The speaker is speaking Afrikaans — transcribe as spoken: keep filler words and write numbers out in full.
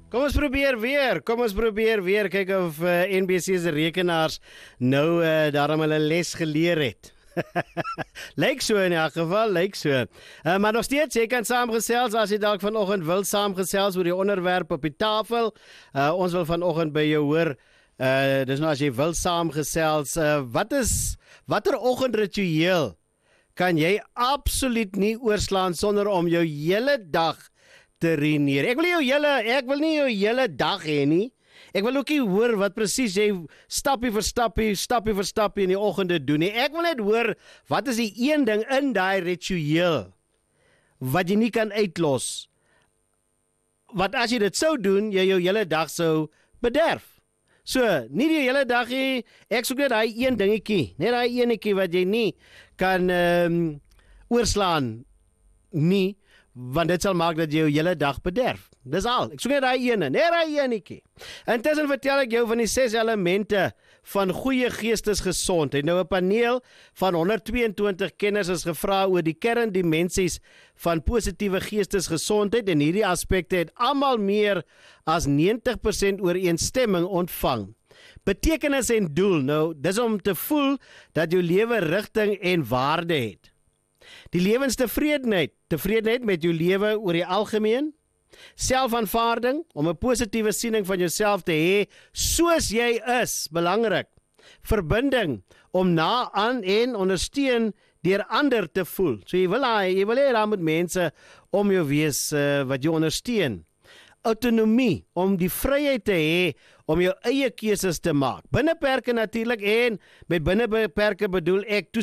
Kom ons probeer weer, kom ons probeer weer, kyk of uh, N B C se rekenaars nou uh, daarom hulle les geleer het. Lyk so in elk geval, lyk so. Uh, maar nog steeds, jy kan saamgesels as jy dalk vanoggend wil saamgesels oor die onderwerp op die tafel. Uh, ons wil vanoggend by jou hoor, uh, dis nou as jy wil saamgesels, uh, wat is, watter oggendritueel kan jy absoluut nie oorslaan sonder om jou hele dag te reneer. Ek wil nie jou hele, ek wil nie jou hele dag hê nie. Ek wil ook nie hoor wat presies jy stappie vir stappie, stappie vir stappie in die oggende doen nie. Ek wil net hoor wat is die een ding in daai ritueel wat jy nie kan uitlos. Wat as jy dit sou doen, jy jou hele dag sou bederf. So, nie die hele dag nie, ek soek net daai een dingetjie, net daai enetjie wat jy nie kan um, oorslaan nie, want dit sal maak dat jy jou hele dag bederf. Dis al. Ek soek net daai ene, net daai enetjie. Intussen vertel ek jou van die ses elemente van goeie geestesgesondheid. Nou 'n paneel van honderd twee en twintig kenners is gevra oor die kerndimensies van positiewe geestesgesondheid en hierdie aspekte het almal meer as negentig persent ooreenstemming ontvang. Betekenis en doel. Nou, dis om te voel dat jou lewe rigting en waarde het. Die lewenstevredenheid, tevredenheid met jou lewe oor die algemeen, selfaanvaarding, om 'n positiewe siening van jouself te hê, soos jy is, belangrik. Verbinding, om na aan en ondersteun deur ander te voel. So jy wil hy, jy wil hê daar moet mense om jou wees uh, wat jou ondersteun. Autonomie, om die vryheid te hê om jou eie keuses te maak. Binneperke natuurlik en met binneperke bedoel ek